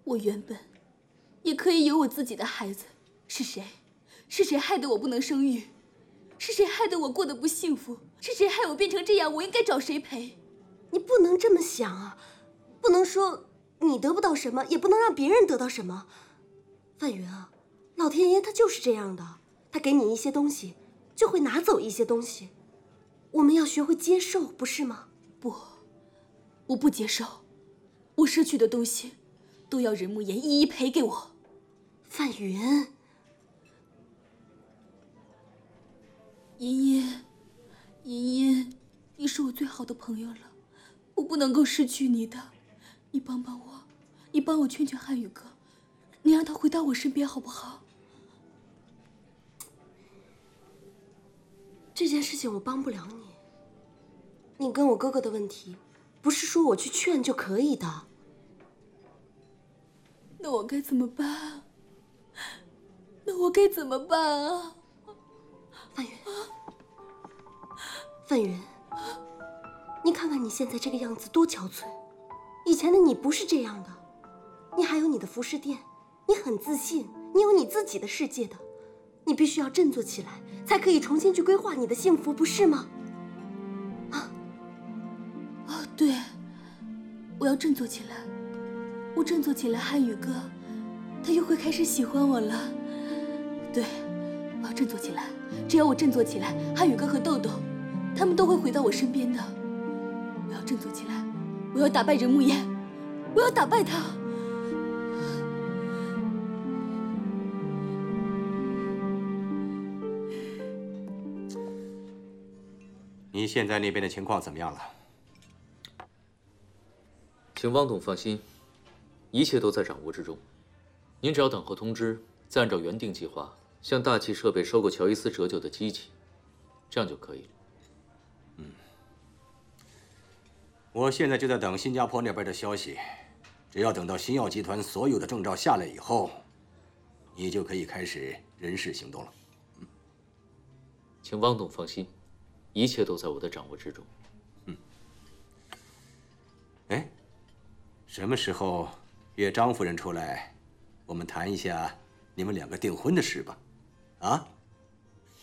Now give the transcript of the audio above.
我原本也可以有我自己的孩子，是谁？是谁害得我不能生育？是谁害得我过得不幸福？是谁害我变成这样？我应该找谁赔？ 你不能这么想啊，不能说你得不到什么，也不能让别人得到什么。范云啊，老天爷他就是这样的，他给你一些东西，就会拿走一些东西。我们要学会接受，不是吗？ 不，我不接受，我失去的东西都要任慕言一一赔给我。 范云， 妍妍，妍妍，你是我最好的朋友了，我不能够失去你的。你帮帮我，你帮我劝劝汉语哥，你让他回到我身边好不好？ 这件事情我帮不了你。你跟我哥哥的问题，不是说我去劝就可以的。 那我该怎么办？那我该怎么办啊？ 范云，范云，你看看你现在这个样子多憔悴，以前的你不是这样的。你还有你的服饰店，你很自信，你有你自己的世界的。你必须要振作起来，才可以重新去规划你的幸福，不是吗？ 对，我要振作起来。我振作起来，汉语哥，他又会开始喜欢我了。对，我要振作起来。只要我振作起来，汉语哥和豆豆，他们都会回到我身边的。我要振作起来，我要打败任慕言，我要打败他。 你现在那边的情况怎么样了？ 请汪董放心，一切都在掌握之中。您只要等候通知，再按照原定计划向大气设备收购乔伊斯折旧的机器，这样就可以了。 我现在就在等新加坡那边的消息，只要等到新药集团所有的证照下来以后，你就可以开始人事行动了。 请汪董放心，一切都在我的掌握之中。 哎，什么时候约张夫人出来，我们谈一下你们两个订婚的事吧？啊？